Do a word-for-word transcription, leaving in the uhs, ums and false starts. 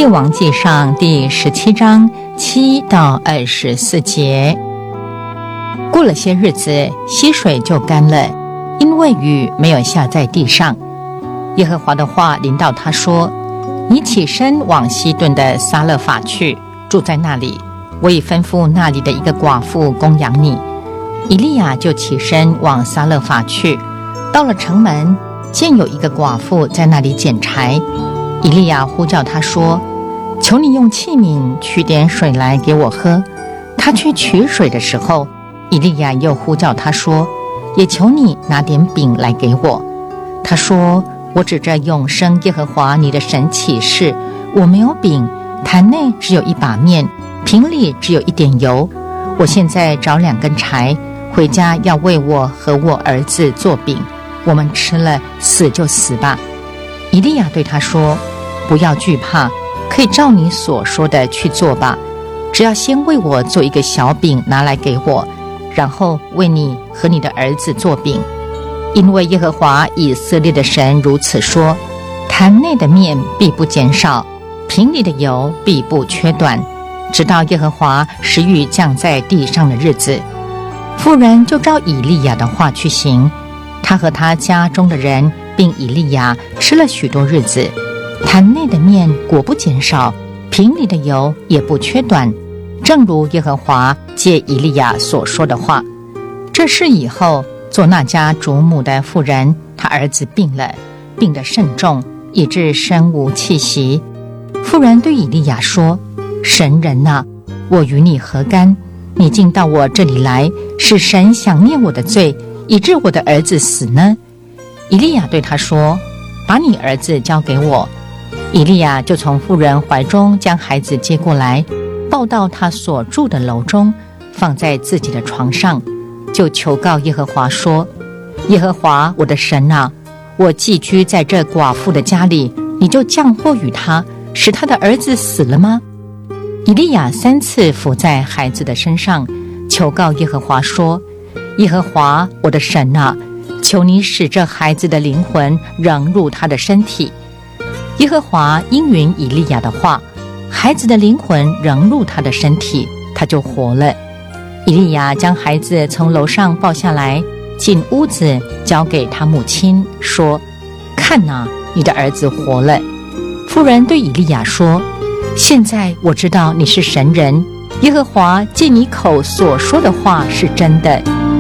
列王纪上第十七章七到二十四节。过了些日子，溪水就干了，因为雨没有下在地上。耶和华的话临到他说：你起身往西顿的撒勒法去，住在那里，我已吩咐那里的一个寡妇供养你。以利亚就起身往撒勒法去，到了城门，见有一个寡妇在那里捡柴。以利亚呼叫他说：求你用器皿取点水来给我喝。他去取水的时候，以利亚又呼叫他说：也求你拿点饼来给我。他说：我指着永生耶和华你的神起誓，我没有饼，坛内只有一把面，瓶里只有一点油。我现在找两根柴，回家要为我和我儿子做饼，我们吃了，死就死吧。以利亚对他说：不要惧怕，可以照你所说的去做吧，只要先为我做一个小饼拿来给我，然后为你和你的儿子做饼。因为耶和华以色列的神如此说：坛内的面必不减少，瓶里的油必不缺短，直到耶和华使雨降在地上的日子。妇人就照以利亚的话去行，他和他家中的人并以利亚吃了许多日子，坛内的面果不减少，瓶里的油也不缺短，正如耶和华借以利亚所说的话。这事以后，做那家主母的妇人，她儿子病了，病得甚重，以致身无气息。妇人对以利亚说：神人啊，我与你何干？你竟到我这里来，使神想念我的罪，以致我的儿子死呢？以利亚对他说：把你儿子交给我。以利亚就从妇人怀中将孩子接过来，抱到他所住的楼中，放在自己的床上，就求告耶和华说：耶和华我的神啊，我寄居在这寡妇的家里，你就降祸于他，使他的儿子死了吗？以利亚三次伏在孩子的身上，求告耶和华说：耶和华我的神啊，求你使这孩子的灵魂仍入他的身体。耶和华应允以利亚的话，孩子的灵魂仍入他的身体，他就活了。以利亚将孩子从楼上抱下来，进屋子交给他母亲，说：看哪，你的儿子活了。妇人对以利亚说：现在我知道你是神人，耶和华借你口所说的话是真的。